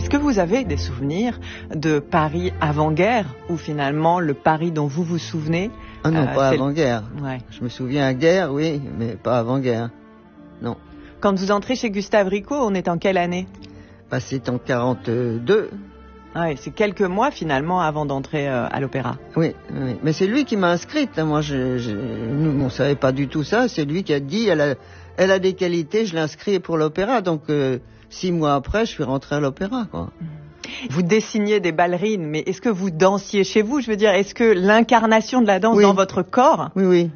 Est-ce que vous avez des souvenirs de Paris avant-guerre, ou finalement le Paris dont vous vous souvenez? Ah non, pas avant-guerre. Ouais. Je me souviens à guerre, oui, mais pas avant-guerre. Non. Quand vous entrez chez Gustave Rico, on est en quelle année? Bah, c'est en 42. Ouais, c'est quelques mois finalement avant d'entrer à l'opéra. Oui, oui. Mais c'est lui qui m'a inscrite. Moi, nous, on savait pas du tout ça. C'est lui qui a dit, elle a des qualités, je l'inscris pour l'opéra. Donc, 6 mois après, je suis rentré à l'opéra, quoi. Vous dessiniez des ballerines, mais est-ce que vous dansiez chez vous? Je veux dire, est-ce que l'incarnation de la danse dans votre corps? Oui.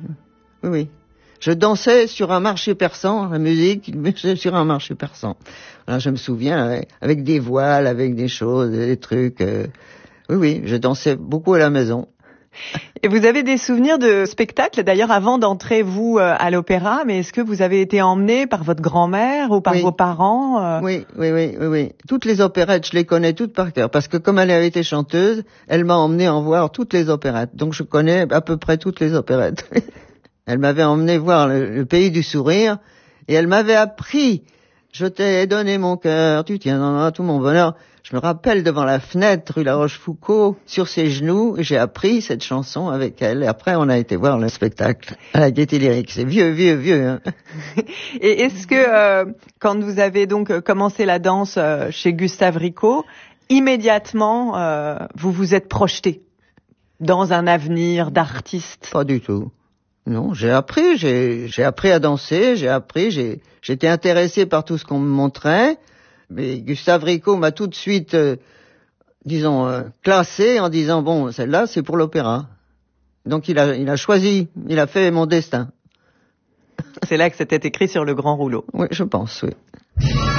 Je dansais sur un marché persan, la musique, sur un marché persan. Alors, je me souviens, avec des voiles, avec des choses, des trucs. Oui, je dansais beaucoup à la maison. Et vous avez des souvenirs de spectacles, d'ailleurs, avant d'entrer, vous, à l'opéra, mais est-ce que vous avez été emmené par votre grand-mère ou par vos parents? Oui. Toutes les opérettes, je les connais toutes par cœur, parce que comme elle avait été chanteuse, elle m'a emmené en voir toutes les opérettes. Donc je connais à peu près toutes les opérettes. Elle m'avait emmené voir le Pays du Sourire, et elle m'avait appris « Je t'ai donné mon cœur, tu tiens tout mon bonheur ». Je me rappelle devant la fenêtre, rue La Rochefoucauld, sur ses genoux, j'ai appris cette chanson avec elle. Et après, on a été voir le spectacle à la Gaîté Lyrique. C'est vieux. Hein. Et est-ce que, quand vous avez donc commencé la danse chez Gustave Rico, immédiatement, vous vous êtes projeté dans un avenir d'artiste? Pas du tout. Non, j'ai appris à danser, j'étais intéressé par tout ce qu'on me montrait. Mais Gustave Rico m'a tout de suite, classé en disant, bon, celle-là, c'est pour l'opéra. Donc il a choisi, il a fait mon destin. C'est là que c'était écrit sur le grand rouleau. Oui, je pense, oui.